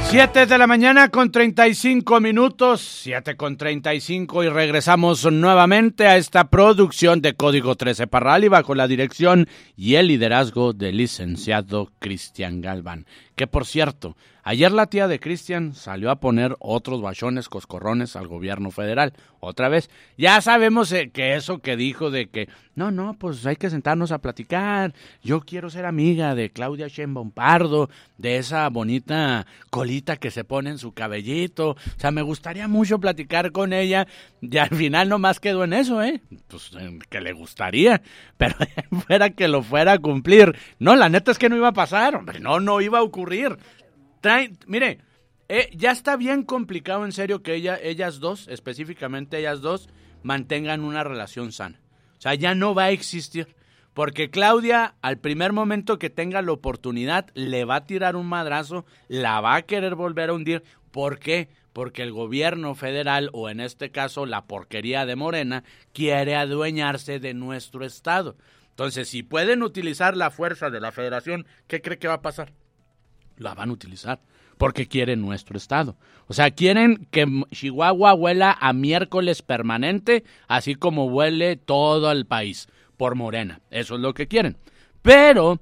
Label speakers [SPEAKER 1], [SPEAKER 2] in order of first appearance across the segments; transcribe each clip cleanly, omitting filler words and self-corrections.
[SPEAKER 1] 7 de la mañana con 35 minutos, 7 con 35 y regresamos nuevamente a esta producción de Código 13 Parral y bajo la dirección y el liderazgo del licenciado Cristian Galván. Que por cierto, ayer la tía de Cristian salió a poner otros bachones coscorrones al gobierno federal. Otra vez, ya sabemos que eso que dijo de que no, pues hay que sentarnos a platicar. Yo quiero ser amiga de Claudia Sheinbaum Pardo, de esa bonita colita que se pone en su cabellito. O sea, me gustaría mucho platicar con ella y al final nomás quedó en eso, pues que le gustaría, pero fuera que lo fuera a cumplir. No, la neta es que no iba a pasar, hombre, no iba a ocurrir. Mire, ya está bien complicado en serio que ellas dos, específicamente ellas dos, mantengan una relación sana. O sea, ya no va a existir. Porque Claudia, al primer momento que tenga la oportunidad, le va a tirar un madrazo, la va a querer volver a hundir. ¿Por qué? Porque el gobierno federal, o en este caso la porquería de Morena, quiere adueñarse de nuestro estado. Entonces, si pueden utilizar la fuerza de la federación, ¿qué cree que va a pasar? La van a utilizar, porque quieren nuestro estado. O sea, quieren que Chihuahua huela a miércoles permanente, así como huele todo el país, por Morena. Eso es lo que quieren. Pero,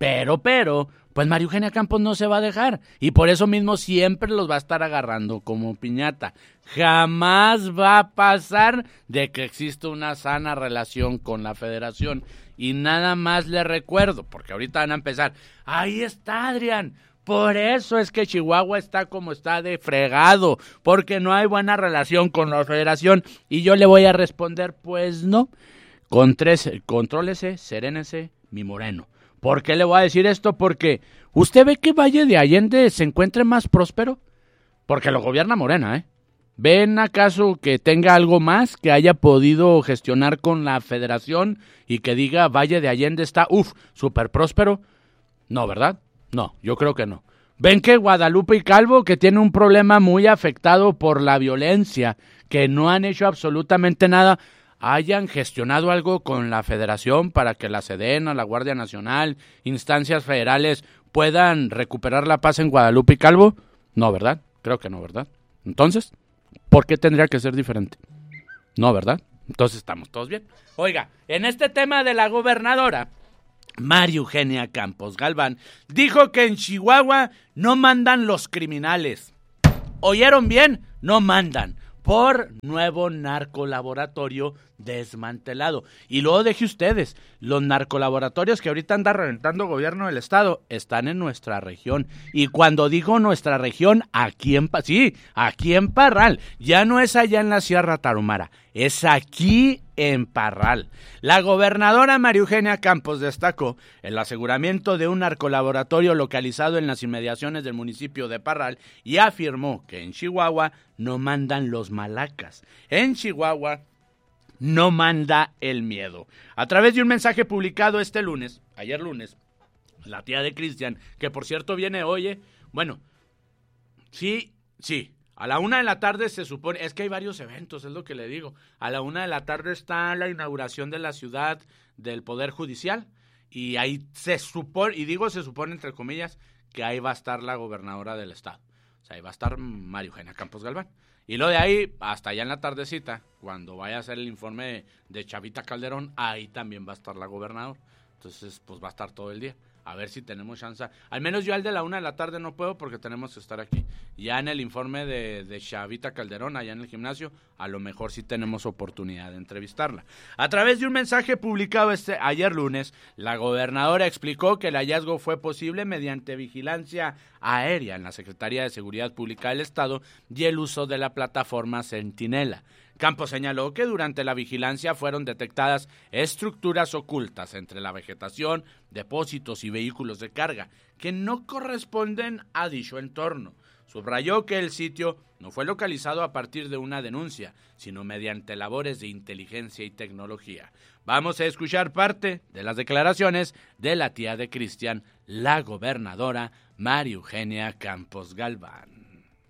[SPEAKER 1] pues María Eugenia Campos no se va a dejar, y por eso mismo siempre los va a estar agarrando como piñata. Jamás va a pasar de que exista una sana relación con la federación. Y nada más le recuerdo, porque ahorita van a empezar, ahí está Adrián, por eso es que Chihuahua está como está de fregado, porque no hay buena relación con la federación. Y yo le voy a responder, pues no. Contrólese, serénese, mi moreno. ¿Por qué le voy a decir esto? Porque ¿usted ve que Valle de Allende se encuentre más próspero? Porque lo gobierna Morena, ¿Ven acaso que tenga algo más que haya podido gestionar con la federación y que diga Valle de Allende está, súper próspero? No, ¿verdad? No, yo creo que no. ¿Ven que Guadalupe y Calvo, que tiene un problema muy afectado por la violencia, que no han hecho absolutamente nada, hayan gestionado algo con la federación para que la Sedena, la Guardia Nacional, instancias federales puedan recuperar la paz en Guadalupe y Calvo? No, ¿verdad? Creo que no, ¿verdad? Entonces, ¿por qué tendría que ser diferente? No, ¿verdad? Entonces estamos todos bien. Oiga, en este tema de la gobernadora, María Eugenia Campos Galván dijo que en Chihuahua no mandan los criminales. ¿Oyeron bien? No mandan. Por nuevo narcolaboratorio desmantelado. Y luego deje ustedes, los narcolaboratorios que ahorita anda reventando el gobierno del estado están en nuestra región. Y cuando digo nuestra región, aquí en Parral. Ya no es allá en la Sierra Tarahumara, es aquí en Parral. La gobernadora María Eugenia Campos destacó el aseguramiento de un narcolaboratorio localizado en las inmediaciones del municipio de Parral y afirmó que en Chihuahua no mandan los malacas. En Chihuahua no manda el miedo. A través de un mensaje publicado ayer lunes, la tía de Cristian, que por cierto viene hoy, sí, a la 1:00 p.m. se supone, es que hay varios eventos, es lo que le digo, a la 1:00 p.m. está la inauguración de la ciudad del Poder Judicial, y ahí se supone, y digo se supone entre comillas, que ahí va a estar la gobernadora del estado, o sea, ahí va a estar María Eugenia Campos Galván. Y lo de ahí, hasta allá en la tardecita, cuando vaya a hacer el informe de Chavita Calderón, ahí también va a estar la gobernadora. Entonces, pues va a estar todo el día. A ver si tenemos chance. Al menos yo al de la 1:00 p.m. no puedo porque tenemos que estar aquí. Ya en el informe de Chavita Calderón, allá en el gimnasio, a lo mejor sí tenemos oportunidad de entrevistarla. A través de un mensaje publicado ayer lunes, la gobernadora explicó que el hallazgo fue posible mediante vigilancia aérea en la Secretaría de Seguridad Pública del Estado y el uso de la plataforma Centinela. Campos señaló que durante la vigilancia fueron detectadas estructuras ocultas entre la vegetación, depósitos y vehículos de carga que no corresponden a dicho entorno. Subrayó que el sitio no fue localizado a partir de una denuncia, sino mediante labores de inteligencia y tecnología. Vamos a escuchar parte de las declaraciones de la tía de Cristian, la gobernadora María Eugenia Campos Galván.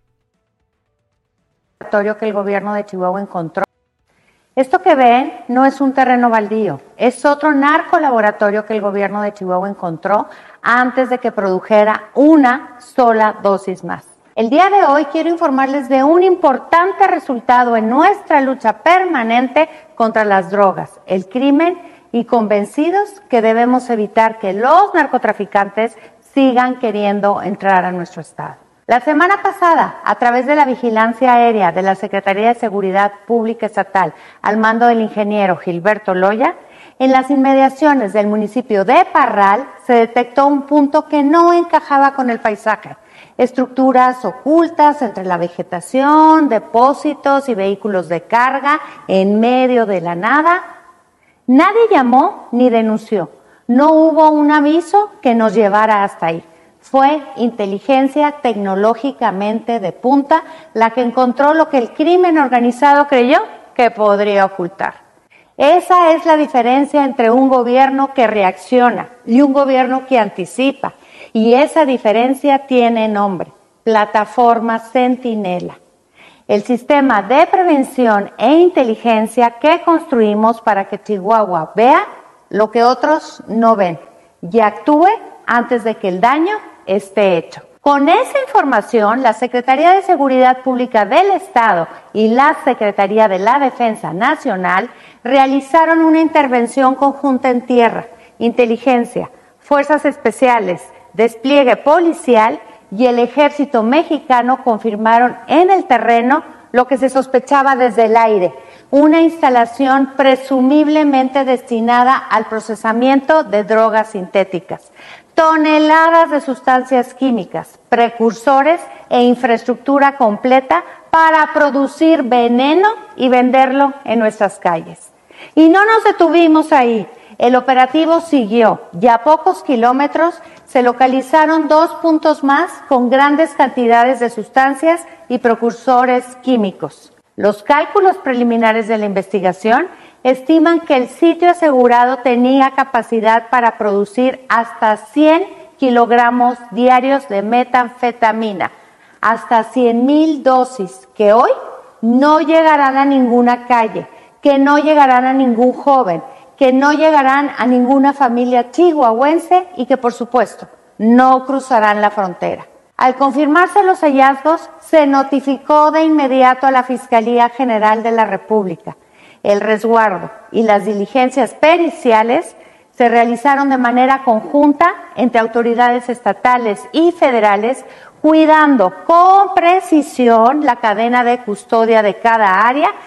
[SPEAKER 2] Que el gobierno de Chihuahua encontró. Esto que ven no es un terreno baldío, es otro narcolaboratorio que el gobierno de Chihuahua encontró antes de que produjera una sola dosis más. El día de hoy quiero informarles de un importante resultado en nuestra lucha permanente contra las drogas, el crimen y convencidos que debemos evitar que los narcotraficantes sigan queriendo entrar a nuestro estado. La semana pasada, a través de la vigilancia aérea de la Secretaría de Seguridad Pública Estatal al mando del ingeniero Gilberto Loya, en las inmediaciones del municipio de Parral se detectó un punto que no encajaba con el paisaje. Estructuras ocultas entre la vegetación, depósitos y vehículos de carga en medio de la nada. Nadie llamó ni denunció. No hubo un aviso que nos llevara hasta ahí. Fue inteligencia tecnológicamente de punta la que encontró lo que el crimen organizado creyó que podría ocultar. Esa es la diferencia entre un gobierno que reacciona y un gobierno que anticipa. Y esa diferencia tiene nombre: Plataforma Centinela. El sistema de prevención e inteligencia que construimos para que Chihuahua vea lo que otros no ven y actúe antes de que el daño esté hecho. Con esa información, la Secretaría de Seguridad Pública del Estado y la Secretaría de la Defensa Nacional realizaron una intervención conjunta en tierra, inteligencia, fuerzas especiales, despliegue policial y el ejército mexicano confirmaron en el terreno lo que se sospechaba desde el aire: una instalación presumiblemente destinada al procesamiento de drogas sintéticas, toneladas de sustancias químicas, precursores e infraestructura completa para producir veneno y venderlo en nuestras calles. Y no nos detuvimos ahí. El operativo siguió y a pocos kilómetros se localizaron 2 puntos más con grandes cantidades de sustancias y precursores químicos. Los cálculos preliminares de la investigación estiman que el sitio asegurado tenía capacidad para producir hasta 100 kilogramos diarios de metanfetamina, hasta 100,000 dosis que hoy no llegarán a ninguna calle, que no llegarán a ningún joven, que no llegarán a ninguna familia chihuahuense y que, por supuesto, no cruzarán la frontera. Al confirmarse los hallazgos, se notificó de inmediato a la Fiscalía General de la República. El resguardo y las diligencias periciales se realizaron de manera conjunta entre autoridades estatales y federales, cuidando con precisión la cadena de custodia de cada área